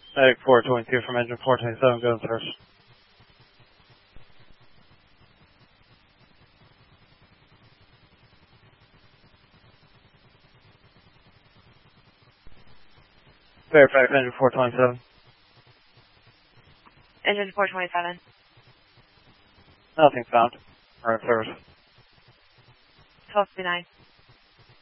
Medic 422 from engine 427 goes first. Fairfax engine 427. Engine 427. Nothing found. We're in service. 1259.